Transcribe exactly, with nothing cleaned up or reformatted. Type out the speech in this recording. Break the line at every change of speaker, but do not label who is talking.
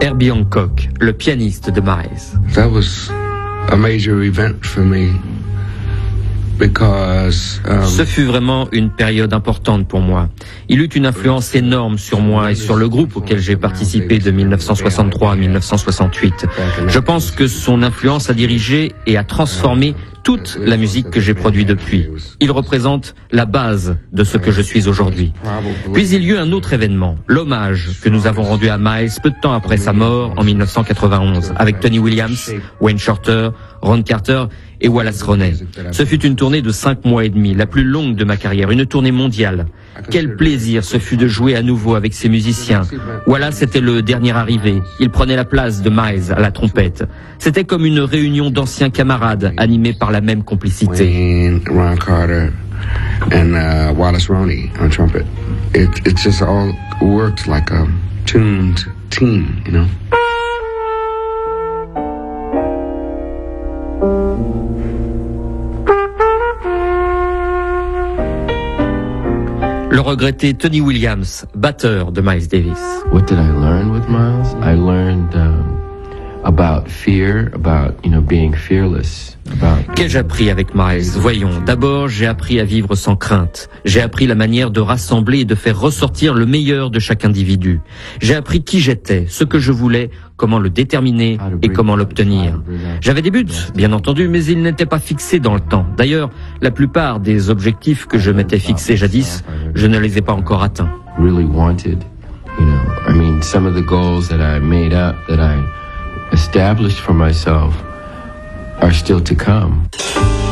Herbie Hancock, le pianiste de Miles.
That was a major event for me because um,
Ce fut vraiment une période importante pour moi. Il eut une influence énorme sur moi et sur le groupe auquel j'ai participé de mille neuf cent soixante-trois à mille neuf cent soixante-huit. Je pense que son influence a dirigé et a transformé toute la musique que j'ai produite depuis. Il représente la base de ce que je suis aujourd'hui. Puis il y eut un autre événement, l'hommage que nous avons rendu à Miles peu de temps après sa mort en mille neuf cent quatre-vingt-onze, avec Tony Williams, Wayne Shorter, Ron Carter et Wallace Roney. Ce fut une tournée de cinq mois et demi, la plus longue de ma carrière, une tournée mondiale. Quel plaisir ce fut de jouer à nouveau avec ces musiciens. Wallace était le dernier arrivé. Il prenait la place de Miles à la trompette. C'était comme une réunion d'anciens camarades animés par la même complicité.
Wayne, Ron Carter, and uh, Wallace Roney on trumpet. It it just all worked like a tuned team, you know.
Le regretté Tony Williams, batteur de Miles Davis.
What did I learn with Miles? I learned um, about fear, about, you know, being fearless. About...
Qu'ai-je appris avec Miles? Voyons, d'abord j'ai appris à vivre sans crainte. J'ai appris la manière de rassembler et de faire ressortir le meilleur de chaque individu. J'ai appris qui j'étais, ce que je voulais, comment le déterminer et comment l'obtenir. J'avais des buts, bien entendu, mais ils n'étaient pas fixés dans le temps. D'ailleurs, la plupart des objectifs que je m'étais fixés jadis, je ne les ai pas encore atteints.
Really wanted, you know, I mean, some of the goals that I made up, that I established for myself, are still to come.